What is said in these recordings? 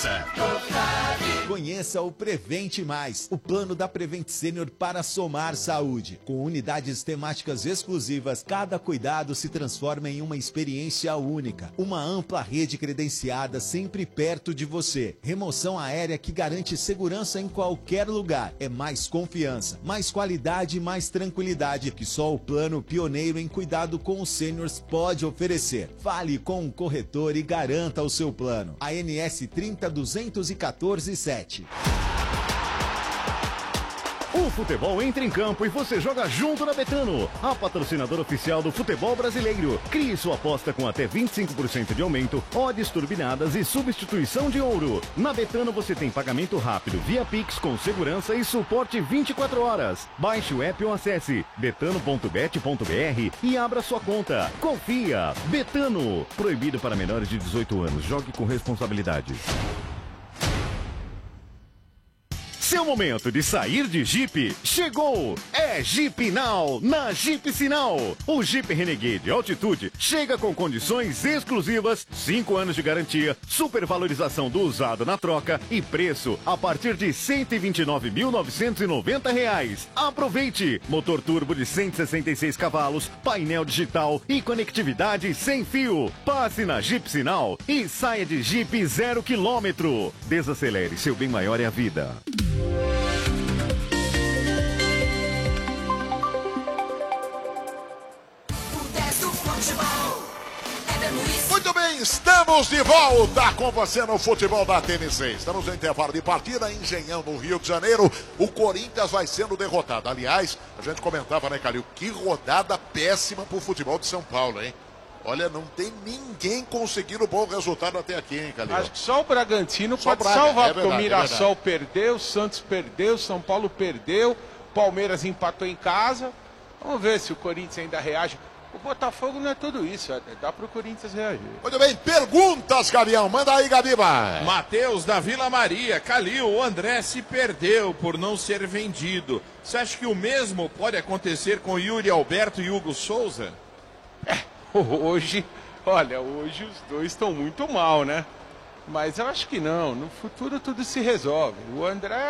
Conheça o Prevente Mais, o plano da Prevent Senior para somar saúde. Com unidades temáticas exclusivas, cada cuidado se transforma em uma experiência única. Uma ampla rede credenciada sempre perto de você. Remoção aérea que garante segurança em qualquer lugar. É mais confiança, mais qualidade e mais tranquilidade que só o plano pioneiro em cuidado com os sêniors pode oferecer. Fale com o corretor e garanta o seu plano. ANS 302147. O futebol entra em campo e você joga junto na Betano, a patrocinadora oficial do futebol brasileiro. Crie sua aposta com até 25% de aumento, odds turbinadas e substituição de ouro. Na Betano você tem pagamento rápido via Pix com segurança e suporte 24 horas. Baixe o app ou acesse betano.bet.br e abra sua conta. Confia! Betano. Proibido para menores de 18 anos. Jogue com responsabilidade. Seu momento de sair de Jeep chegou! É Jeep Now, na Jeep Sinal. O Jeep Renegade Altitude chega com condições exclusivas, 5 anos de garantia, supervalorização do usado na troca e preço a partir de R$ 129.990. Aproveite! Motor turbo de 166 cavalos, painel digital e conectividade sem fio. Passe na Jeep Sinal e saia de Jeep 0 km. Desacelere, seu bem maior é a vida. Muito bem, estamos de volta com você no futebol da TNC. Estamos no intervalo de partida, Engenhão, no Rio de Janeiro. O Corinthians vai sendo derrotado. Aliás, a gente comentava, né, Calil? Que rodada péssima pro futebol de São Paulo, hein? Olha, não tem ninguém conseguindo bom resultado até aqui, hein, Calil? Acho que só o Bragantino pode salvar, porque o Mirassol perdeu, o Santos perdeu, o São Paulo perdeu, o Palmeiras empatou em casa. Vamos ver se o Corinthians ainda reage. O Botafogo não é tudo isso, dá pro Corinthians reagir. Muito bem, perguntas, Gavião. Manda aí, Gabiba. Matheus da Vila Maria. Calil, o André se perdeu por não ser vendido. Você acha que o mesmo pode acontecer com Yuri Alberto e Hugo Souza? Hoje os dois estão muito mal, né? Mas eu acho que não, no futuro tudo se resolve. O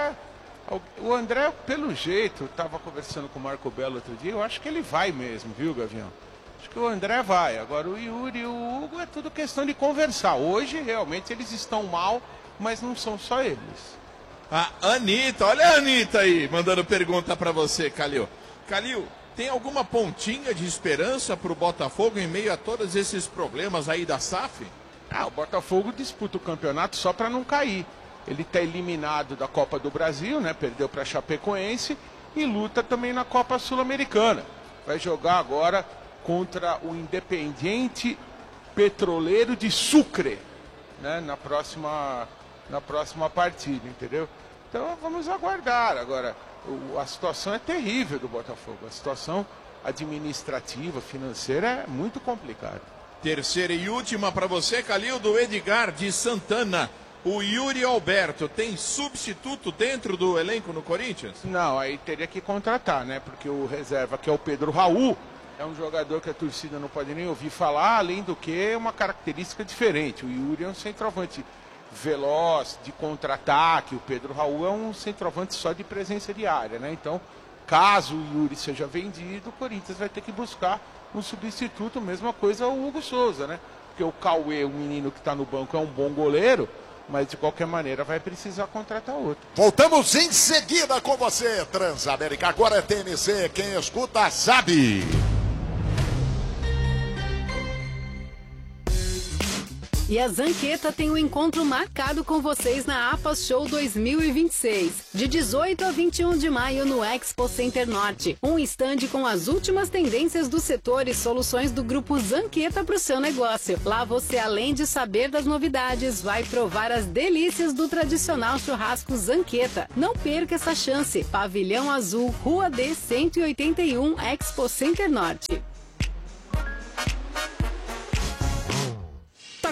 André, pelo jeito, estava conversando com o Marco Belo outro dia, eu acho que ele vai mesmo, viu, Gavião? Acho que o André vai. Agora o Yuri e o Hugo é tudo questão de conversar. Hoje, realmente, eles estão mal, mas não são só eles. A Anitta, olha a Anitta aí, mandando pergunta para você, Calil. Calil, tem alguma pontinha de esperança para o Botafogo em meio a todos esses problemas aí da SAF? O Botafogo disputa o campeonato só para não cair. Ele está eliminado da Copa do Brasil, né? Perdeu para a Chapecoense e luta também na Copa Sul-Americana. Vai jogar agora contra o Independiente Petroleiro de Sucre, né? Na próxima partida, entendeu? Então vamos aguardar. Agora, a situação é terrível do Botafogo. A situação administrativa, financeira é muito complicada. Terceira e última para você, Calil, do Edgar de Santana. O Yuri Alberto tem substituto dentro do elenco no Corinthians? Não, aí teria que contratar, né? Porque o reserva, que é o Pedro Raul, é um jogador que a torcida não pode nem ouvir falar, além do que é uma característica diferente. O Yuri é um centroavante veloz, de contra-ataque. O Pedro Raul é um centroavante só de presença de área, né? Então, caso o Yuri seja vendido, o Corinthians vai ter que buscar um substituto. Mesma coisa o Hugo Souza, né? Porque o Cauê, o menino que está no banco, é um bom goleiro, mas de qualquer maneira vai precisar contratar outro. Voltamos em seguida com você, Transamérica. Agora é TNC, quem escuta sabe. E a Zanqueta tem um encontro marcado com vocês na APAS Show 2026, de 18 a 21 de maio no Expo Center Norte. Um estande com as últimas tendências do setor e soluções do grupo Zanqueta para o seu negócio. Lá você, além de saber das novidades, vai provar as delícias do tradicional churrasco Zanqueta. Não perca essa chance. Pavilhão Azul, Rua D 181, Expo Center Norte.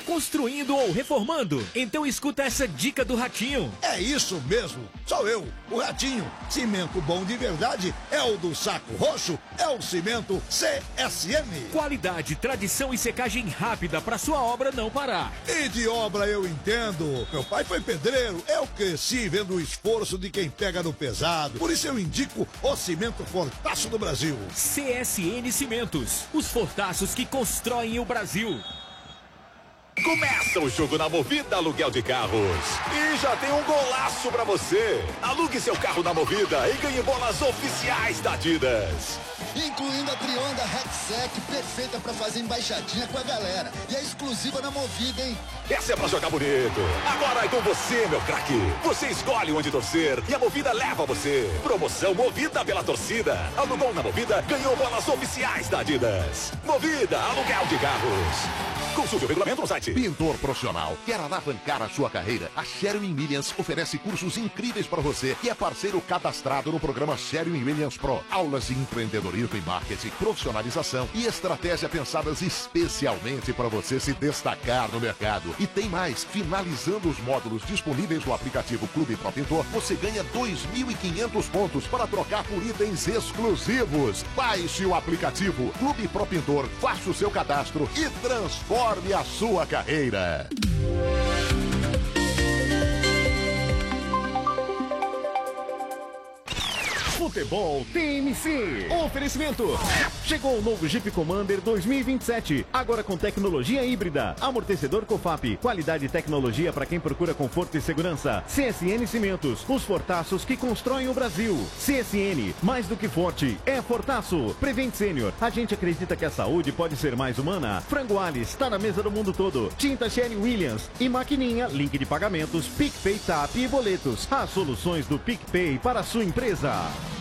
construindo ou reformando? Então escuta essa dica do Ratinho. É isso mesmo, sou eu, o Ratinho. Cimento bom de verdade é o do Saco Roxo, é o cimento CSN. Qualidade, tradição e secagem rápida para sua obra não parar. E de obra eu entendo. Meu pai foi pedreiro, eu cresci vendo o esforço de quem pega no pesado. Por isso eu indico o cimento Fortaço do Brasil. CSN Cimentos, os fortaços que constroem o Brasil. Começa o jogo na Movida Aluguel de Carros. E já tem um golaço pra você. Alugue seu carro na Movida e ganhe bolas oficiais da Adidas. Incluindo a Trionda Hacksec, perfeita pra fazer embaixadinha com a galera. E é exclusiva na Movida, hein? Essa é pra jogar bonito. Agora é com você, meu craque. Você escolhe onde torcer e a Movida leva você. Promoção Movida pela torcida. Alugou na Movida, ganhou bolas oficiais da Adidas. Movida Aluguel de Carros. Consulte o regulamento no site. Pintor profissional, quer alavancar a sua carreira? A Sherwin-Williams oferece cursos incríveis para você e é parceiro cadastrado no programa Sherwin-Williams Pro. Aulas de empreendedorismo e marketing, profissionalização e estratégia pensadas especialmente para você se destacar no mercado. E tem mais, finalizando os módulos disponíveis no aplicativo Clube Pro Pintor, você ganha 2.500 pontos para trocar por itens exclusivos. Baixe o aplicativo Clube Pro Pintor, faça o seu cadastro e transforme a sua carreira. Futebol TMC. Oferecimento. Chegou o novo Jeep Commander 2027. Agora com tecnologia híbrida. Amortecedor Cofap. Qualidade e tecnologia para quem procura conforto e segurança. CSN Cimentos. Os fortaços que constroem o Brasil. CSN. Mais do que forte. É fortaço. Prevent Senior. A gente acredita que a saúde pode ser mais humana. Frango Alice. Está na mesa do mundo todo. Tinta Sherwin-Williams. E maquininha. Link de pagamentos. PicPay, TAP e boletos. As soluções do PicPay para a sua empresa.